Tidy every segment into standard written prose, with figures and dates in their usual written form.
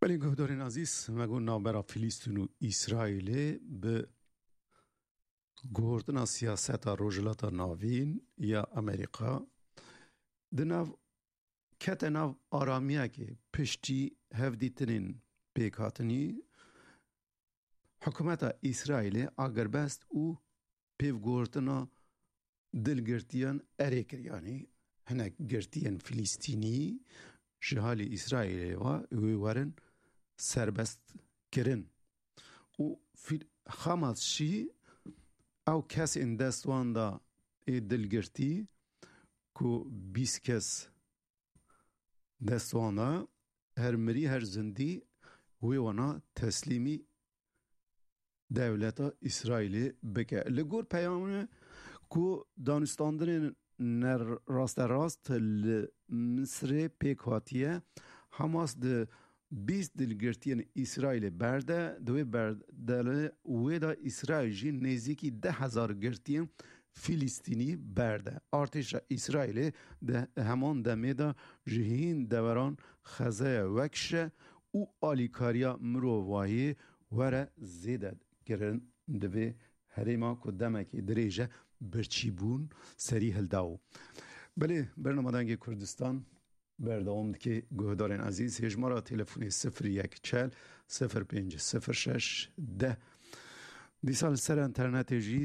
بله گهدارین عزیز مگو نابرا فلسطین و اسرائیل به گوردنا سیاست روجلات ناوین یا امریکا دناو کت ناو آرامیا که پشتی هفدیتنین پیکاتنی حکومت اسرائیل اگر بست او پیو گوردنا دلگرتیان اریکریانی هنک گرتیان فلسطینی جهال اسرائیل و ویورن سربست کرن و خاماس شی او کس این دستوان دا دلگرتی کو 20 کس دستوان دا هر مری هر زندی وی وانا تسلیمی دولت اسرائیل بکه لگور پیامونه کو دانستاندن نر راست مصر پیکاتیه حماس ده 20 دلگرتیان اسرائیل برده دوی برده وی دا اسرائیل جی نزدیکی 10,000 گرتیان فلسطینی برده ارتش اسرائیل ده همان دمه دا جهین دوران خزای وکشه او آلیکاریا مروواهی وره زیده گرن دوی هریما که دمکی دریجه برچی بون سری هلداو بله برنامه دنگ کردستان بردام که گهدارین عزیز هجمارا تلفونی 0140 0506 10 دیسال سر انترنت جی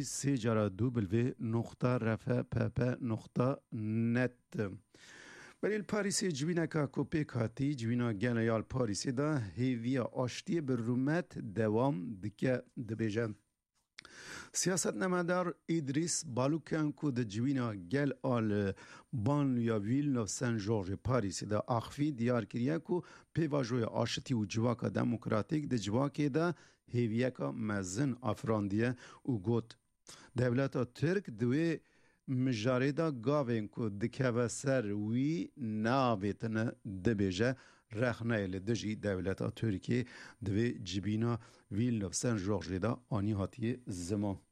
3.2.rfpp.net بله پاریسی جوینا که کوپی کاتی جوینا گنیال پاریسی دا هیویا آشتی بر رومت دوام دکه دبیجن سیاست نمادار ایدریس بالوکن کو د جوینا گل آل بانلیا ویلنو سن جورج پاریسی دا اخفی دیار کریه کو پیواجوی آشتی و جواکا دموکراتیک د جواکی دا هیویکا مزن افراندیه و گوت دولتا ترک دوی مجاره دا گاوین کو دکه سر وی ناویتن دبیجه رخنه لدجی دولتا ترکی دوی جبینا ویلنو سن جورج دا آنی هاتی زمان